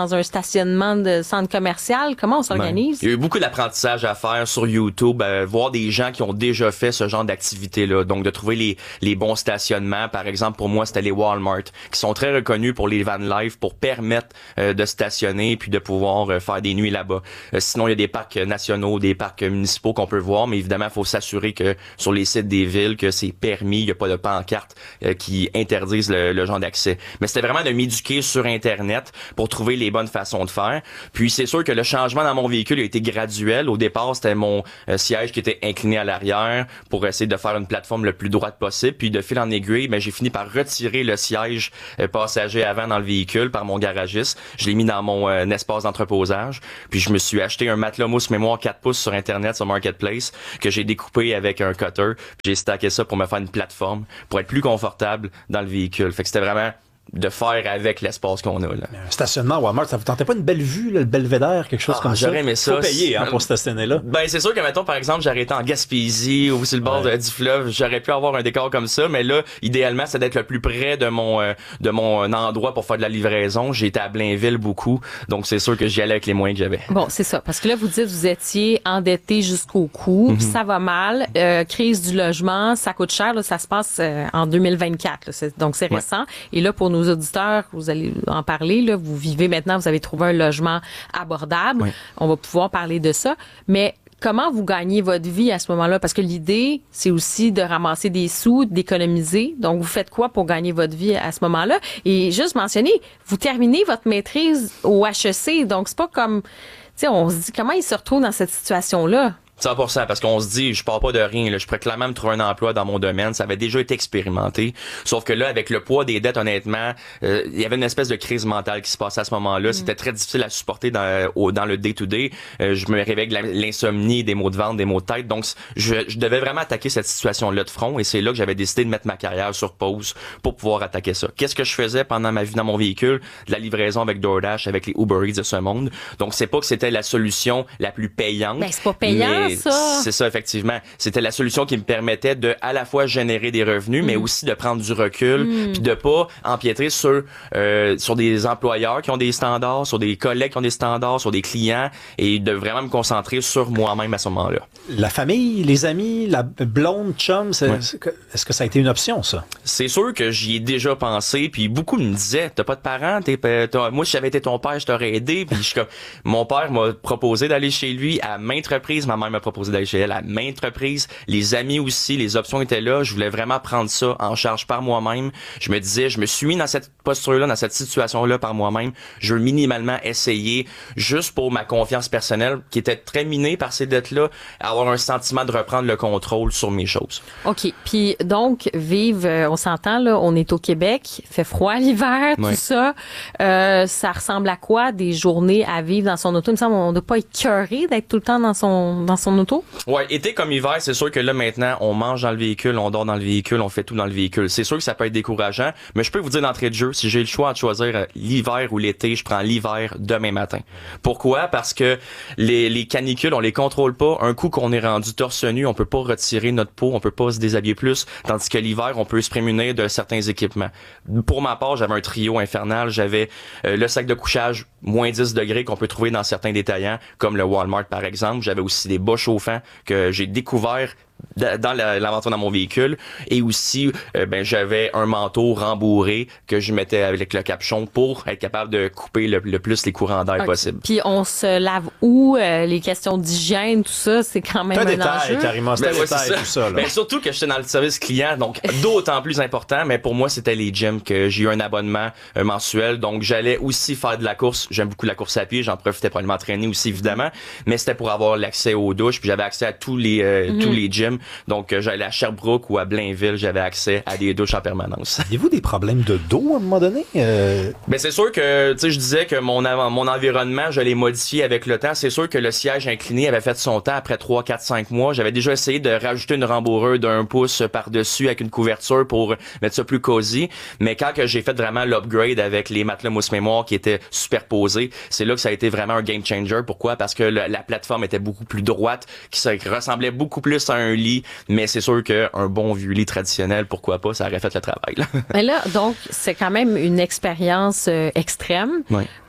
dans un stationnement de centre commercial. Comment on s'organise? Ben, il y a eu beaucoup d'apprentissage à faire sur YouTube, euh, voir des gens qui ont déjà fait ce genre d'activité-là. Donc, de trouver les, les bons stationnements. Par exemple, pour moi, c'était les Walmart, qui sont très reconnus pour les van life, pour permettre euh, de stationner puis de pouvoir euh, faire des nuits là-bas. Euh, sinon, il y a des parcs nationaux, des parcs municipaux qu'on peut voir, mais évidemment, il faut s'assurer que sur les sites des villes, que c'est permis, il n'y a pas de pancarte euh, qui interdisent le, le genre d'accès. Mais c'était vraiment de m'éduquer sur Internet pour trouver les bonnes façons de faire. Puis c'est sûr que le changement dans mon véhicule a été graduel. Au départ, c'était mon euh, siège qui était incliné à l'arrière pour essayer de faire une plateforme le plus droite possible. Puis de fil en aiguille, ben, j'ai fini par retirer le siège euh, passager avant dans le véhicule par mon garagiste. Je l'ai mis dans mon euh, espace d'entreposage. Puis je me suis acheté un matelas mousse mémoire quatre pouces sur Internet, sur Marketplace, que j'ai découpé avec un cutter. J'ai stacké ça pour me faire une plateforme, pour être plus confortable dans le véhicule. Fait que c'était vraiment de faire avec l'espace qu'on a, là. Un stationnement Walmart, ça vous tentait pas une belle vue, là, le belvédère, quelque chose ah, comme ça? J'aurais aimé ça. Faut payer, hein, pour stationner là. Ben, c'est sûr que, mettons, par exemple, j'arrêtais en Gaspésie ou sur le bord ouais. de, du fleuve, j'aurais pu avoir un décor comme ça, mais là, idéalement, c'est d'être le plus près de mon, euh, de mon endroit pour faire de la livraison. J'ai été à Blainville beaucoup, donc c'est sûr que j'y allais avec les moyens que j'avais. Bon, c'est ça. Parce que là, vous dites, vous étiez endetté jusqu'au cou, mm-hmm. ça va mal, euh, crise du logement, ça coûte cher, là, ça se passe euh, en deux mille vingt-quatre, là, c'est, donc c'est récent. Ouais. Et là, pour nos auditeurs, vous allez en parler, là, vous vivez maintenant, vous avez trouvé un logement abordable. Oui. On va pouvoir parler de ça. Mais comment vous gagnez votre vie à ce moment-là? Parce que l'idée, c'est aussi de ramasser des sous, d'économiser. Donc, vous faites quoi pour gagner votre vie à ce moment-là? Et juste mentionner, vous terminez votre maîtrise au H E C. Donc, c'est pas comme, tu sais, on se dit, comment il se retrouve dans cette situation-là? cent pour cent, parce qu'on se dit, je pars pas de rien, là. Je pourrais clairement me trouver un emploi dans mon domaine. Ça avait déjà été expérimenté. Sauf que là, avec le poids des dettes, honnêtement, euh, il y avait une espèce de crise mentale qui se passait à ce moment-là. Mm. C'était très difficile à supporter dans, au, dans le day-to-day. Euh, je me réveillais avec la, l'insomnie, des maux de ventre, des maux de tête. Donc, je, je devais vraiment attaquer cette situation-là de front. Et c'est là que j'avais décidé de mettre ma carrière sur pause pour pouvoir attaquer ça. Qu'est-ce que je faisais pendant ma vie dans mon véhicule? De la livraison avec DoorDash, avec les Uber Eats de ce monde. Donc, c'est pas que c'était la solution la plus payante. Ben, c'est pas payant. Ça. C'est ça, effectivement. C'était la solution qui me permettait de à la fois générer des revenus, mm. mais aussi de prendre du recul, mm. puis de pas empiétrer sur euh, sur des employeurs qui ont des standards, sur des collègues qui ont des standards, sur des clients, et de vraiment me concentrer sur moi-même à ce moment-là. La famille, les amis, la blonde, chum, c'est, ouais. est-ce que ça a été une option, ça? C'est sûr que j'y ai déjà pensé, puis beaucoup me disaient, t'as pas de parents, t'es, t'as, moi si j'avais été ton père, je t'aurais aidé, puis je, mon père m'a proposé d'aller chez lui à maintes reprises, ma mère m'a proposé d'aller chez elle à maintes reprises, les amis aussi, les options étaient là, je voulais vraiment prendre ça en charge par moi-même. Je me disais, je me suis mis dans cette posture-là, dans cette situation-là par moi-même, je veux minimalement essayer, juste pour ma confiance personnelle, qui était très minée par ces dettes-là, avoir un sentiment de reprendre le contrôle sur mes choses. OK. Puis donc, vivre, euh, on s'entend, là, on est au Québec, fait froid l'hiver, oui. tout ça. Euh, ça ressemble à quoi, des journées à vivre dans son auto? Il me semble qu'on ne doit pas être écœuré d'être tout le temps dans son, dans son auto. Ouais, été comme hiver, c'est sûr que là, maintenant, on mange dans le véhicule, on dort dans le véhicule, on fait tout dans le véhicule. C'est sûr que ça peut être décourageant, mais je peux vous dire d'entrée de jeu, si j'ai le choix de choisir l'hiver ou l'été, je prends l'hiver demain matin. Pourquoi? Parce que les, les canicules, on les contrôle pas. Un coup qu'on est rendu torse nu, on peut pas retirer notre peau, on peut pas se déshabiller plus, tandis que l'hiver, on peut se prémunir de certains équipements. Pour ma part, j'avais un trio infernal, j'avais euh, le sac de couchage moins dix degrés qu'on peut trouver dans certains détaillants, comme le Walmart par exemple. J'avais aussi des bas chauffants que j'ai découvert dans l'aventure dans mon véhicule, et aussi euh, ben j'avais un manteau rembourré que je mettais avec le capuchon pour être capable de couper le, le plus les courants d'air okay. possible. Puis on se lave où, euh, les questions d'hygiène, tout ça, c'est quand même un, un détail, enjeu. Carrément, c'est ben, un ouais, détail, c'est ça. Tout ça. Là. Ben, surtout que j'étais dans le service client, donc d'autant plus important, mais pour moi, c'était les gyms que j'ai eu un abonnement euh, mensuel, donc j'allais aussi faire de la course. J'aime beaucoup la course à pied, j'en profitais pour aller m'entraîner aussi, évidemment, mais c'était pour avoir l'accès aux douches, puis j'avais accès à tous les euh, mm-hmm. tous les gyms. Donc, euh, j'allais à Sherbrooke ou à Blainville, j'avais accès à des douches en permanence. Avez-vous des problèmes de dos à un moment donné? Euh... Ben, c'est sûr que, tu sais, je disais que mon, mon environnement, je l'ai modifié avec le temps. C'est sûr que le siège incliné avait fait son temps après trois, quatre, cinq mois. J'avais déjà essayé de rajouter une rembourrure d'un pouce par-dessus avec une couverture pour mettre ça plus cosy. Mais quand que j'ai fait vraiment l'upgrade avec les matelas mousse mémoire qui étaient superposés, c'est là que ça a été vraiment un game changer. Pourquoi? Parce que le, la plateforme était beaucoup plus droite, qui ressemblait beaucoup plus à un lit, mais c'est sûr qu'un bon vieux lit traditionnel, pourquoi pas, ça aurait fait le travail. Là. Mais là, donc, c'est quand même une expérience euh, extrême. Oui.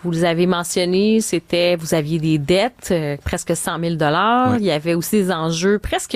vous les avez mentionnés, c'était, vous aviez des dettes, euh, presque cent mille dollars. Ouais. Il y avait aussi des enjeux presque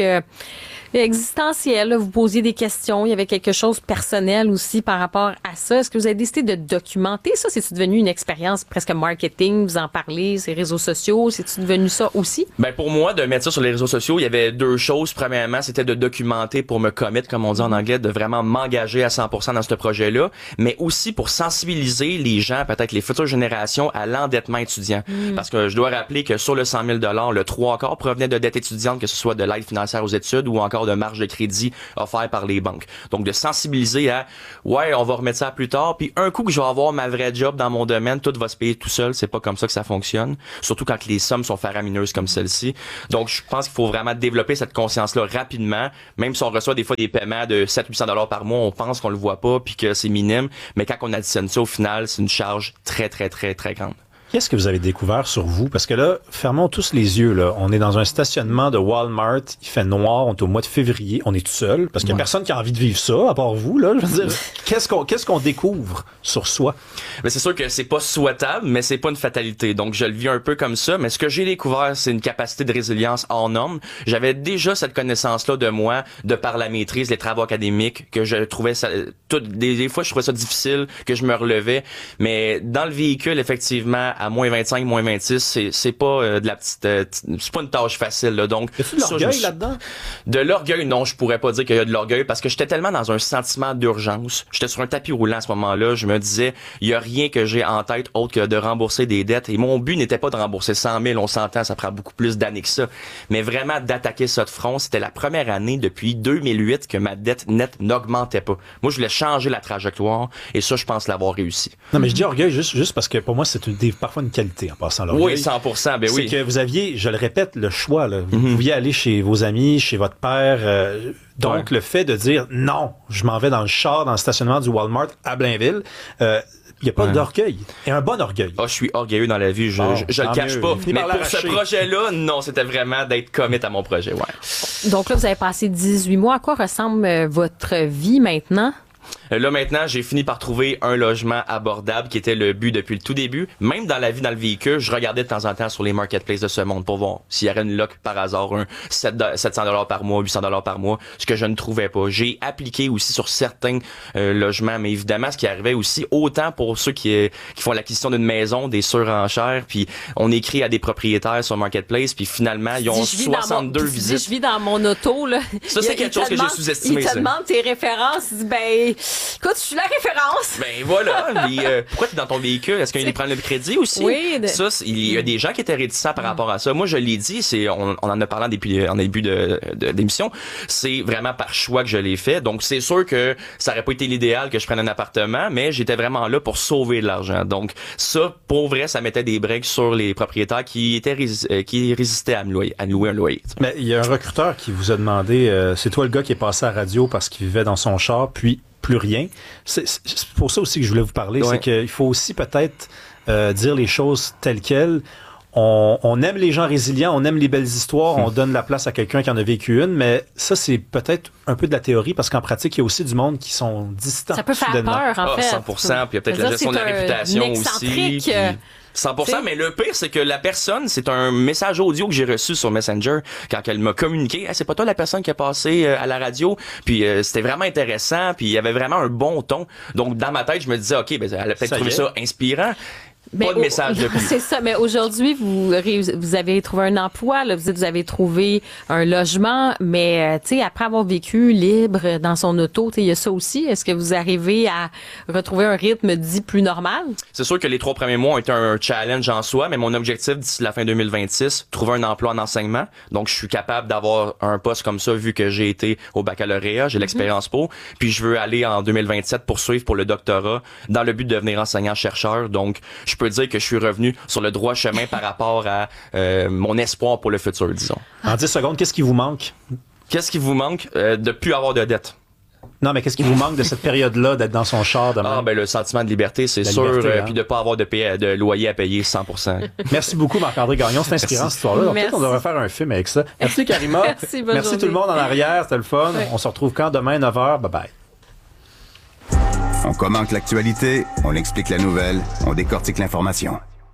existentiels. Là. Vous posiez des questions. Il y avait quelque chose de personnel aussi par rapport à ça. Est-ce que vous avez décidé de documenter ça? C'est-tu devenu une expérience presque marketing? Vous en parlez, ces réseaux sociaux? C'est-tu devenu ça aussi? Ben, pour moi, de mettre ça sur les réseaux sociaux, il y avait deux choses. Premièrement, c'était de documenter pour me commit, comme on dit en anglais, de vraiment m'engager à cent pour cent dans ce projet-là, mais aussi pour sensibiliser les gens, peut-être les futures générations, à l'endettement étudiant. Mm. Parce que je dois rappeler que sur le cent mille dollars, le trois quarts provenait de dettes étudiantes, que ce soit de l'aide financière aux études ou encore de marge de crédit offert par les banques. Donc, de sensibiliser à, ouais, on va remettre ça plus tard, puis un coup que je vais avoir ma vraie job dans mon domaine, tout va se payer tout seul. C'est pas comme ça que ça fonctionne. Surtout quand les sommes sont faramineuses comme celle-ci. Donc, je pense qu'il faut vraiment développer cette conscience-là rapidement. Même si on reçoit des fois des paiements de sept cents à huit cents dollars par mois, on pense qu'on le voit pas puis que c'est minime. Mais quand on additionne ça, au final, c'est une charge très, très, très, très grande. Qu'est-ce que vous avez découvert sur vous? Parce que là, fermons tous les yeux, là. On est dans un stationnement de Walmart. Il fait noir. On est au mois de février. On est tout seul. Parce qu'il y a Ouais. personne qui a envie de vivre ça, à part vous, là. Je veux dire, qu'est-ce qu'on, qu'est-ce qu'on découvre sur soi? Mais c'est sûr que c'est pas souhaitable, mais c'est pas une fatalité. Donc, je le vis un peu comme ça. Mais ce que j'ai découvert, c'est une capacité de résilience hors norme. J'avais déjà cette connaissance-là de moi, de par la maîtrise, les travaux académiques, que je trouvais ça, tout, des, des fois, je trouvais ça difficile, que je me relevais. Mais dans le véhicule, effectivement, à moins vingt-cinq, moins vingt-six, c'est, c'est pas euh, de la petite, euh, c'est pas une tâche facile, là. Donc, y a-tu de ça, l'orgueil je me- là-dedans? De l'orgueil, non, je pourrais pas dire qu'il y a de l'orgueil parce que j'étais tellement dans un sentiment d'urgence. J'étais sur un tapis roulant à ce moment-là. Je me disais, il y a rien que j'ai en tête autre que de rembourser des dettes. Et mon but n'était pas de rembourser cent mille, on s'entend, ça prend beaucoup plus d'années que ça. Mais vraiment d'attaquer ça de front. C'était la première année depuis deux mille huit que ma dette nette n'augmentait pas. Moi, je voulais changer la trajectoire et ça, je pense l'avoir réussi. Non, mais je dis orgueil juste, juste parce que pour moi, c'est une, des, parfois une qualité en passant l'orgueil. Oui, cent pour cent, ben oui. C'est que vous aviez, je le répète, le choix. Là. Vous Mm-hmm. pouviez aller chez vos amis, chez votre père. euh, donc, Ouais. le fait de dire non, je m'en vais dans le char, dans le stationnement du Walmart à Blainville, euh, il n'y a pas Ouais. d'orgueil. Et un bon orgueil. Ah, je suis orgueilleux dans la vie, je, Bon, je, je le tant cache mieux. pas. Fini Mais par pour ce l'arracher. projet-là, non, c'était vraiment d'être commit à mon projet, ouais. Donc là, vous avez passé dix-huit mois. À quoi ressemble euh, votre vie maintenant? Euh, Là, maintenant, j'ai fini par trouver un logement abordable qui était le but depuis le tout début. Même dans la vie, dans le véhicule, je regardais de temps en temps sur les marketplaces de ce monde pour voir s'il y avait une loc par hasard, un sept cents dollars par mois, huit cents dollars par mois, ce que je ne trouvais pas. J'ai appliqué aussi sur certains euh, logements, mais évidemment, ce qui arrivait aussi, autant pour ceux qui, euh, qui font l'acquisition d'une maison, des surenchères, puis on écrit à des propriétaires sur Marketplace, puis finalement, ils ont Si je vis dans mon- soixante-deux si visites. Je vis dans mon auto, là. Ça, Il- c'est il quelque te chose que j'ai demande- sous-estimé, Il te ça. demande tes références. Il dit, ben, écoute, je suis la référence. Ben voilà, mais, euh, pourquoi tu es dans ton véhicule? Est-ce qu'il prend le crédit aussi? Oui, de- Ça, c'est- il y a des gens qui étaient réticents par rapport à ça. Moi, je l'ai dit, c'est on, on en a parlé en début, en début de, de- d'émission. C'est vraiment par choix que je l'ai fait. Donc, c'est sûr que ça aurait pas été l'idéal que je prenne un appartement, mais j'étais vraiment là pour sauver de l'argent. Donc, ça, pour vrai, ça mettait des breaks sur les propriétaires qui étaient rési- euh, qui résistaient à me louer, à me louer un loyer. Mais il y a un recruteur qui vous a demandé, euh, c'est toi le gars qui est passé à la radio parce qu'il vivait dans son char, puis plus rien. C'est, c'est c'est pour ça aussi que je voulais vous parler, Ouais. c'est qu'il faut aussi peut-être euh, dire les choses telles quelles. On, on aime les gens résilients, on aime les belles histoires, on donne la place à quelqu'un qui en a vécu une, mais ça, c'est peut-être un peu de la théorie, parce qu'en pratique, il y a aussi du monde qui sont distants. Ça peut faire soudainement. peur, en Ah, fait. cent pour cent, puis il y a peut-être Je la veux dire, gestion de la c'est un réputation aussi. excentrique, puis euh, cent pour cent, t'sais. mais le pire, c'est que la personne, c'est un message audio que j'ai reçu sur Messenger quand elle m'a communiqué. Hey, c'est pas toi la personne qui a passé euh, à la radio, puis euh, c'était vraiment intéressant, puis il y avait vraiment un bon ton. Donc, dans ma tête, je me disais, OK, ben, elle a peut-être Ça y trouvé est. ça inspirant. Mais Pas de au- message de plus. C'est ça, mais aujourd'hui, vous, ré- vous avez trouvé un emploi, là, vous, dites, vous avez trouvé un logement, mais euh, tu sais, après avoir vécu libre dans son auto, tu sais, il y a ça aussi. Est-ce que vous arrivez à retrouver un rythme dit plus normal? C'est sûr que les trois premiers mois ont été un challenge en soi, mais mon objectif d'ici la fin deux mille vingt-six, trouver un emploi en enseignement. Donc, je suis capable d'avoir un poste comme ça vu que j'ai été au baccalauréat, j'ai l'expérience pour. Puis, je veux aller en deux mille vingt-sept poursuivre pour le doctorat dans le but de devenir enseignant-chercheur. Donc, je peux dire que je suis revenu sur le droit chemin par rapport à euh, mon espoir pour le futur, disons. En dix secondes, qu'est-ce qui vous manque? Qu'est-ce qui vous manque? Euh, de plus avoir de dettes. Non, mais qu'est-ce qui vous manque de cette période-là, d'être dans son char demain? Ah, ben le sentiment de liberté, c'est La sûr. liberté, euh, hein. Puis de pas avoir de, payer, de loyer à payer cent pour cent. Merci beaucoup, Marc-André Gagnon. C'est inspirant, Merci. cette histoire-là. Merci. Peut-être qu'on devrait faire un film avec ça. Merci, Karima. Merci, bonne Merci tout journée. le monde en arrière. C'était le fun. Ouais. On se retrouve quand? Demain, neuf heures. Bye-bye. On commente l'actualité, on explique la nouvelle, on décortique l'information.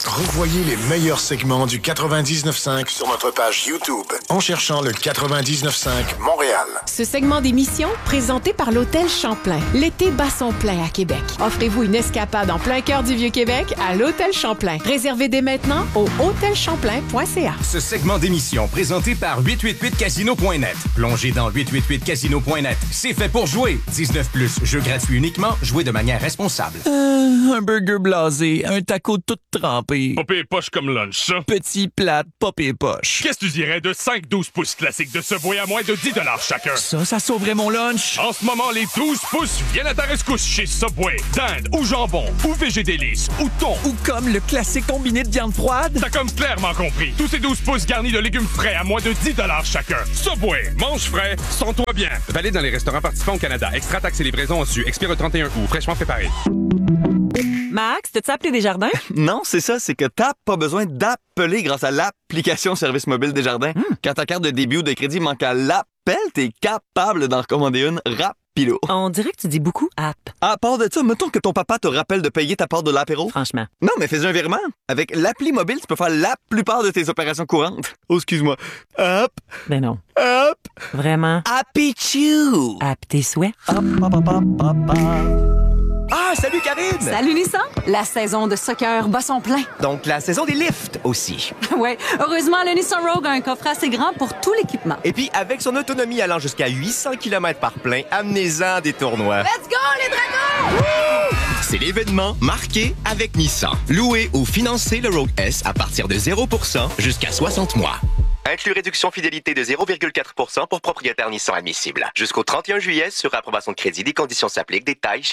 Revoyez les meilleurs segments du quatre-vingt-dix-neuf cinq sur notre page YouTube en cherchant le quatre-vingt-dix-neuf cinq Montréal. Ce segment d'émission, présenté par l'Hôtel Champlain. L'été bat son plein à Québec. Offrez-vous une escapade en plein cœur du Vieux-Québec à l'Hôtel Champlain. Réservez dès maintenant au hôtel champlain point c a. Ce segment d'émission, présenté par huit cent quatre-vingt-huit casino point net. Plongez dans huit cent quatre-vingt-huit casino point net. C'est fait pour jouer. dix-neuf plus, jeux gratuits uniquement, jouez de manière responsable. Euh, un burger blasé, un taco tout trempé. Popé et poche comme lunch, ça. Petit plate, popé et poche. Qu'est-ce que tu dirais de cinq douze pouces classiques de Subway à moins de dix chacun? Ça, ça sauverait mon lunch. En ce moment, les douze pouces viennent à ta rescousse chez Subway. Dinde ou jambon, ou végédélice, ou thon. Ou comme le classique combiné de viande froide. T'as comme clairement compris. Tous ces douze pouces garnis de légumes frais à moins de dix chacun. Subway, mange frais, sens-toi bien. Valide dans les restaurants participants au Canada. Extra taxes et livraison en su. Expire le trente et un août. Fraîchement préparé. Max, t'as-tu appelé Desjardins? Non, c'est ça, c'est que t'as pas besoin d'appeler grâce à l'application Service mobile Desjardins. Mm. Quand ta carte de débit ou de crédit manque à l'appel, t'es capable d'en recommander une rapido. On dirait que tu dis beaucoup app. À part de ça, mettons que ton papa te rappelle de payer ta part de l'apéro. Franchement. Non, mais fais un virement. Avec l'appli mobile, tu peux faire la plupart de tes opérations courantes. Oh, excuse-moi. Hop. Ben non. Hop. Vraiment. Happy Chew. App tes souhaits. Hop, hop, hop, hop, hop, hop. Ah, salut Karine! Salut Nissan! La saison de soccer bat son plein. Donc la saison des lifts aussi. Ouais, heureusement, le Nissan Rogue a un coffre assez grand pour tout l'équipement. Et puis, avec son autonomie allant jusqu'à huit cents kilomètres par plein, amenez-en des tournois. Let's go, les dragons! Woo! C'est l'événement marqué avec Nissan. Louez ou financez le Rogue S à partir de zéro pour cent jusqu'à soixante mois. Inclus réduction fidélité de zéro virgule quatre pour cent pour propriétaire Nissan admissible. Jusqu'au trente et un juillet, sur approbation de crédit, des conditions s'appliquent, détails chez